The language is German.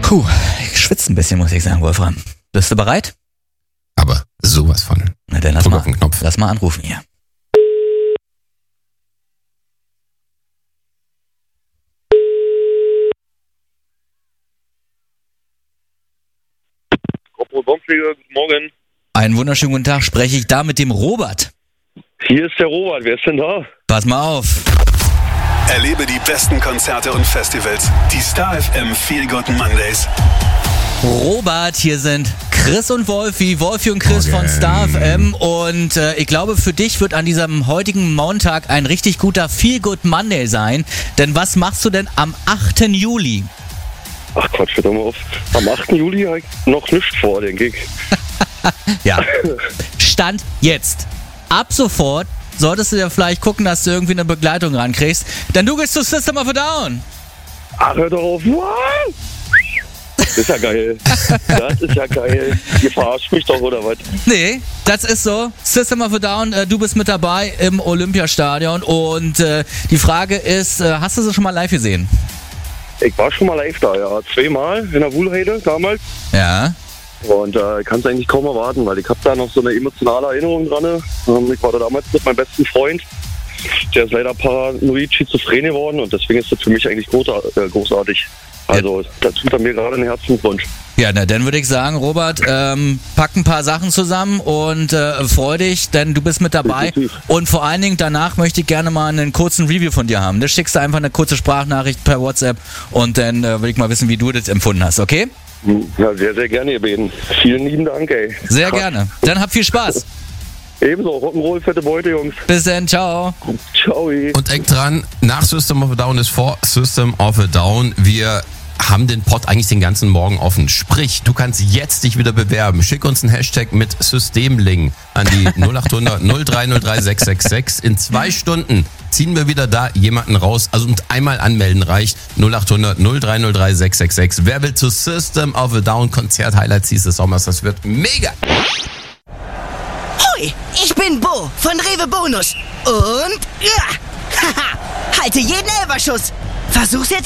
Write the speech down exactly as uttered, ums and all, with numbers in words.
Puh, ich schwitze ein bisschen, muss ich sagen, Wolfram. Bist du bereit? Aber sowas von. Na dann lass Drück mal, auf den Knopf. lass mal anrufen hier. Baupflege, guten Morgen. Einen wunderschönen guten Tag. Spreche ich da mit dem Robert? Hier ist der Robert, wer ist denn da? Pass mal auf. Erlebe die besten Konzerte und Festivals. Die Star F M Feel Good Mondays. Robert, hier sind Chris und Wolfi, Wolfi und Chris Morgen. von Star F M und äh, ich glaube, für dich wird an diesem heutigen Montag ein richtig guter Feel Good Monday sein, denn was machst du denn am achten Juli? Ach Quatsch, hör doch mal auf. Am achten Juli habe ich noch nichts vor, denke ich. Ja, Stand jetzt. Ab sofort solltest du ja vielleicht gucken, dass du irgendwie eine Begleitung rankriegst, denn du gehst zu System of a Down. Ach, hör doch auf. Wow. Das ist ja geil. Das ist ja geil. Ihr verarscht mich doch, oder was? Nee, das ist so. System of a Down, äh, du bist mit dabei im Olympiastadion und äh, die Frage ist, äh, hast du sie schon mal live gesehen? Ich war schon mal live da, ja. Zweimal in der Wuhlheide damals. Ja. Und äh, ich kann es eigentlich kaum erwarten, weil ich habe da noch so eine emotionale Erinnerung dran. Ähm, ich war da damals mit meinem besten Freund. Der ist leider paranoid schizophren geworden und deswegen ist das für mich eigentlich großartig. Äh, großartig. Also, da tut er mir gerade einen Herzenswunsch. Ja, na, dann würde ich sagen, Robert, ähm, pack ein paar Sachen zusammen und äh, freu dich, denn du bist mit dabei. Definitiv. Und vor allen Dingen danach möchte ich gerne mal einen kurzen Review von dir haben. Da schickst du einfach eine kurze Sprachnachricht per WhatsApp und dann äh, will ich mal wissen, wie du das empfunden hast, okay? Ja, sehr, sehr gerne, ihr beiden. Vielen lieben Dank, ey. Sehr Krass. gerne. Dann habt viel Spaß. Ebenso, Rock'n'Roll, fette Beute, Jungs. Bis dann, ciao. Ciao. Und echt dran, nach System of a Down ist vor System of a Down. Wir haben den Pod eigentlich den ganzen Morgen offen. Sprich, du kannst jetzt dich wieder bewerben. Schick uns einen Hashtag mit Systemling an die null acht hundert null drei null drei sechs sechs sechs. In zwei Stunden ziehen wir wieder da jemanden raus. Also und einmal anmelden reicht. null acht hundert null drei null drei sechs sechs sechs. Wer will zu System of a Down Konzert-Highlights dieses Sommers? Das wird mega. Hoi, ich bin Bo von Rewe Bonus. Und ja, haha, halte jeden Elberschuss. Versuch's jetzt